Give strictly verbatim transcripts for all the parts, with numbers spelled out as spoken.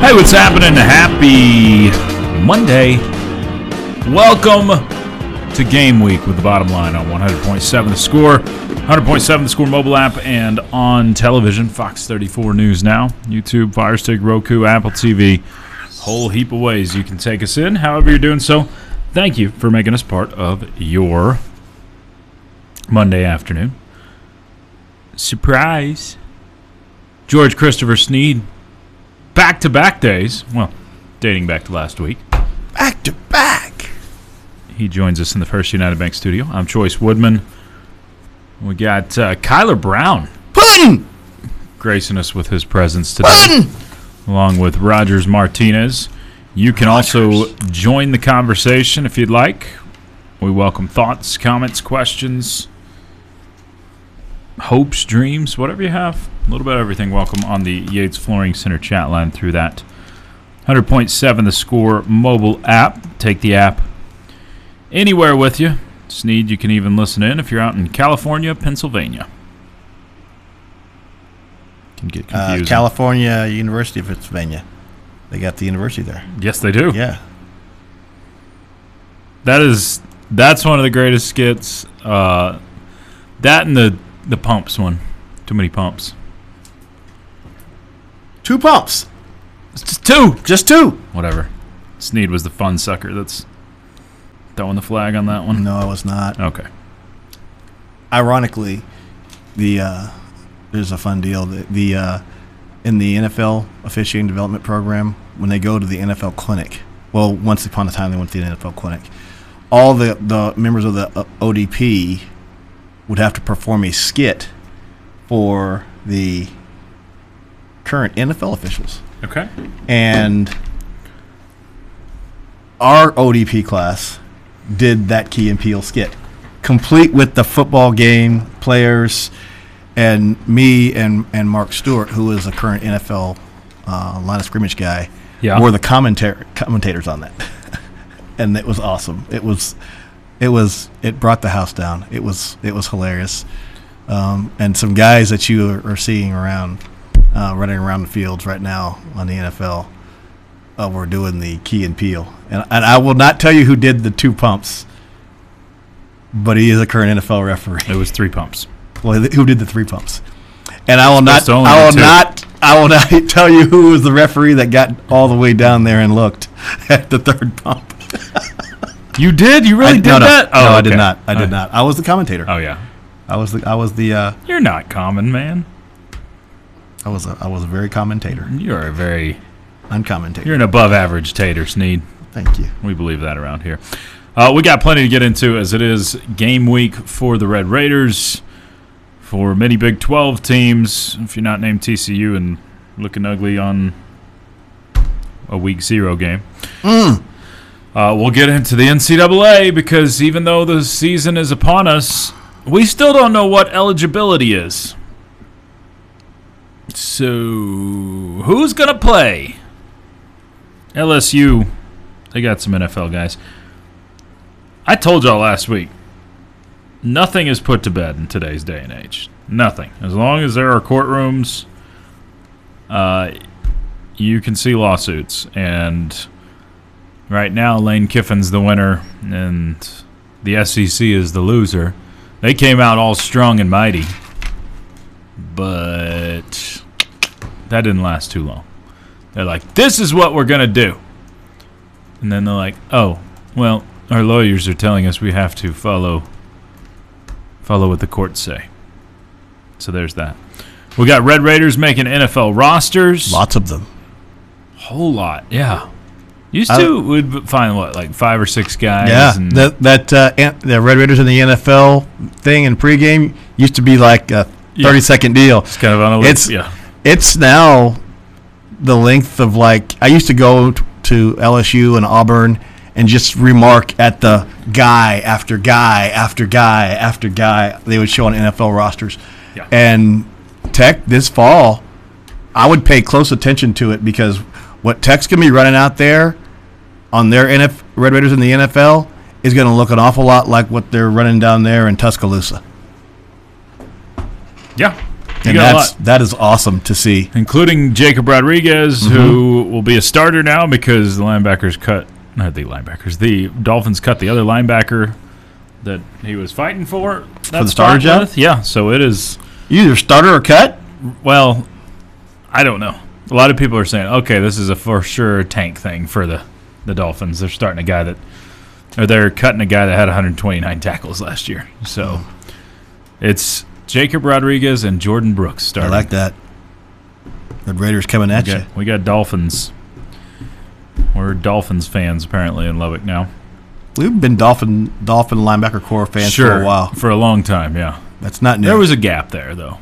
Hey, what's happening? Happy Monday. Welcome to Game Week with the Bottom Line on one hundred point seven The Score, one hundred point seven The Score mobile app, and on television, Fox thirty-four News Now, YouTube, Fire Stick, Roku, Apple T V. Whole heap of ways you can take us in. However you're doing so, thank you for making us part of your Monday afternoon. Surprise. George Christopher Sneed. Back-to-back days. Well, dating back to last week. Back-to-back. He joins us in the First United Bank studio. I'm Choice Woodman. We got uh, Kyler Brown. Puddin'! Gracing us with his presence today. Puddin'! Along with Rogers Martinez. You can Rogers. also join the conversation if you'd like. We welcome thoughts, comments, questions, hopes, dreams, whatever you have. A little bit of everything. Welcome on the Yates Flooring Center chat line through that one hundred point seven The Score mobile app. Take the app anywhere with you. Sneed, you can even listen in if you're out in California, Pennsylvania. Can get confusing. Uh, California University of Pennsylvania. They got the university there. Yes, they do. Yeah. That is, that's one of the greatest skits. Uh, that and the, the pumps one. Too many pumps. Two pumps. It's just two. Just two. Whatever. Sneed was the fun sucker that's throwing the flag on that one. No, I was not. Okay. Ironically, the uh, there's a fun deal. The, the uh, in the N F L officiating development program, when they go to the N F L clinic, well, once upon a time they went to the N F L clinic, all the, the members of the O D P would have to perform a skit for the current N F L officials. Okay. And our O D P class did that Key and Peele skit, complete with the football game players, and me and, and Mark Stewart, who is a current N F L uh, line of scrimmage guy, Yeah. were the commentar- commentators on that. And it was awesome. It was, it was, it brought the house down. It was, it was hilarious. Um, and some guys that you are, are seeing around, uh, running around the fields right now on the N F L, uh, were doing the Key and Peele. And, and I will not tell you who did the two pumps, but he is a current N F L referee. It was three pumps. Well, who did the three pumps? And I will not, Supposed to only I will do two. not, I will not tell you who was the referee that got all the way down there and looked at the third pump. You did? You really I, did no, no, that? No, Oh, I did okay. not. I did Uh, not. I was the commentator. Oh, yeah. I was the, I was the, uh, You're not common, man. I was, a, I was a very commentator. You're a very, Uncommentator. you're an above average tater, Sneed. Thank you. We believe that around here. Uh, we got plenty to get into as it is game week for the Red Raiders, for many Big twelve teams. If you're not named T C U and looking ugly on a week zero game. Mm. Uh, we'll get into the N C double A because even though the season is upon us, we still don't know what eligibility is. So, who's going to play? L S U, they got some N F L guys. I told y'all last week, nothing is put to bed in today's day and age. Nothing. As long as there are courtrooms, uh, you can see lawsuits. And right now, Lane Kiffin's the winner, and the S E C is the loser. They came out all strong and mighty, but that didn't last too long. They're like, this is what we're going to do. And then they're like, oh, well, our lawyers are telling us we have to follow follow what the courts say. So there's that. We got Red Raiders making N F L rosters. Lots of them. Whole lot, yeah. Used I- to, we'd find, what, like five or six guys? Yeah, And that that uh, an- the Red Raiders in the N F L thing in pregame used to be like a Yeah. thirty second deal. it's kind of on a list. It's Yeah. it's now the length of like I used to go t- to L S U and Auburn and just remark at the guy after guy after guy after guy they would show on N F L rosters. Yeah. And Tech this fall, I would pay close attention to it because what Tech's going to be running out there on their N F Red Raiders in the N F L is going to look an awful lot like what they're running down there in Tuscaloosa. Yeah. You And got a that's lot. that is awesome to see. Including Jacob Rodriguez, Mm-hmm. who will be a starter now because the linebackers cut, not the linebackers, the Dolphins cut the other linebacker that he was fighting for. That the starter spot job? with. Yeah, so it is, You either starter or cut. well, I don't know. A lot of people are saying, okay, this is a for sure tank thing for the, the Dolphins. They're starting a guy that, or they're cutting a guy that had one hundred twenty-nine tackles last year. So it's Jacob Rodriguez and Jordan Brooks I starting. like that. The Raiders coming at We you. got, we got Dolphins. We're Dolphins fans apparently in Lubbock now. We've been Dolphin Dolphin linebacker core fans sure, for a while. for a long time. Yeah, That's not new. there was a gap there though.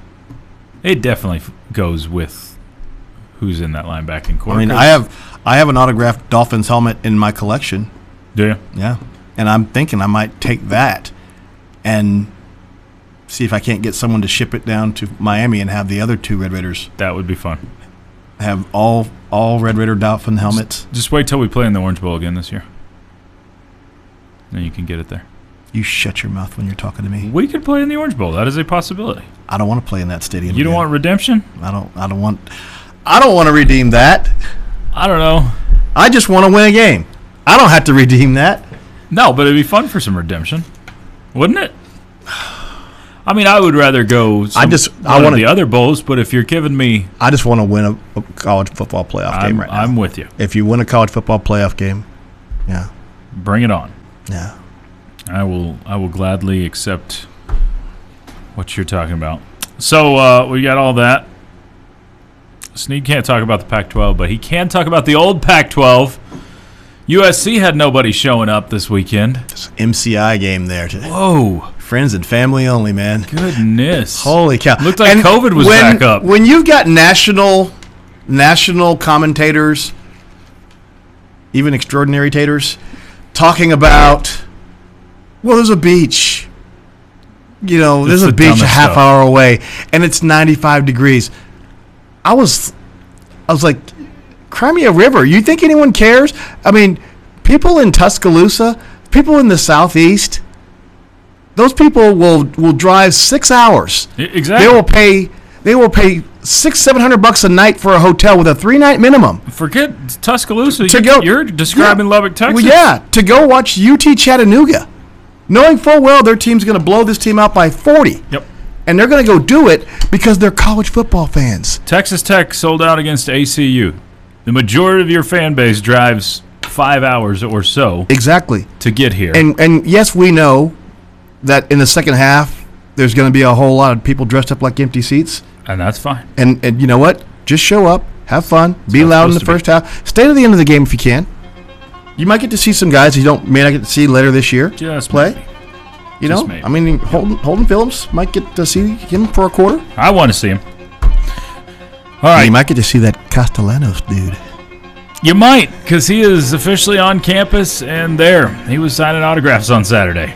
It definitely f- goes with who's in that linebacking core. I mean, 'cause- I have I have an autographed Dolphins helmet in my collection. Do you? Yeah, and I'm thinking I might take that and see if I can't get someone to ship it down to Miami and have the other two Red Raiders That would be fun. have all all Red Raider Dolphin helmets. Just wait till we play in the Orange Bowl again this year. Then you can get it there. You shut your mouth when you're talking to me. We could play in the Orange Bowl. That is a possibility. I don't want to play in that stadium. You don't again. want redemption? I don't. I don't want. I don't want to redeem that. I don't know. I just want to win a game. I don't have to redeem that. No, but it'd be fun for some redemption, wouldn't it? I mean, I would rather go. Some, I just- I one of wanna- the other bowls, but if you're giving me, I just want to win a, a college football playoff game I'm, right now. I'm with you. If you win a college football playoff game, yeah, Bring it on. yeah. I will. I will gladly accept what you're talking about. So uh, we got all that. Snead can't talk about the Pac twelve, but he can talk about the old Pac twelve. U S C had nobody showing up this weekend. It's an M C I game there. To, Whoa, friends and family only, man. goodness! Holy cow! Looked like COVID was when, back up. When you've got national, national commentators, even extraordinary taters, talking about, well, there's a beach. You know, It's there's a the beach a dumbest half stuff. hour away, and it's ninety-five degrees. I was, I was like, Crimea River. You think anyone cares? I mean, people in Tuscaloosa, people in the southeast, those people will will drive six hours. E- Exactly. They will pay. They will pay six, seven hundred bucks a night for a hotel with a three night minimum. Forget Tuscaloosa. To you, go- you're describing Yeah. Lubbock, Texas. Well, yeah, to go watch U T Chattanooga, knowing full well their team's going to blow this team out by forty. Yep. And they're going to go do it because they're college football fans. Texas Tech sold out against A C U. The majority of your fan base drives five hours or so Exactly. to get here. And and yes, we know that in the second half there's going to be a whole lot of people dressed up like empty seats. and that's fine. And and you know what? Just show up, have fun, be how it's loud in the supposed first half, stay to the end of the game if you can. You might get to see some guys you don't may not get to see later this year. Just play. maybe. You Just know, maybe. I mean, Holden, Holden Phillips might get to see him for a quarter. I want to see him. All right. You might get to see that Castellanos dude. You might, because he is officially on campus and there. He was signing autographs on Saturday.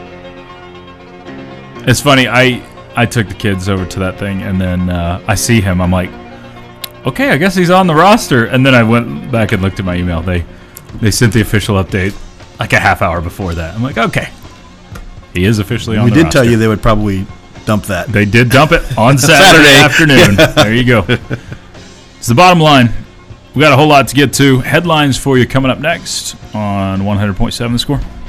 It's funny. I I took the kids over to that thing, and then uh, I see him. I'm like, okay, I guess he's on the roster. And then I went back and looked at my email. They they sent the official update like a half hour before that. I'm like, okay, he is officially on We the did roster. tell you they would probably dump that. They did dump it on Saturday, Saturday. afternoon. There you go. It's the bottom line. We got a whole lot to get to. Headlines for you coming up next on one hundred point seven The Score.